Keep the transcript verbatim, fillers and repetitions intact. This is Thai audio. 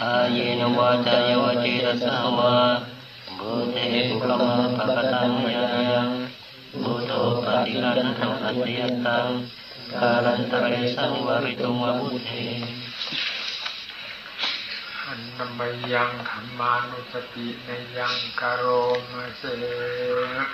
อาเยนวาจายวจิรสาวาบุเตปุกมังปะกตังยายังบุโตปฏิกันทังอัตติยตังกาลันตเรสังวริตุมบุเทอันนมยังธรรมานุสติในยังกโรมเส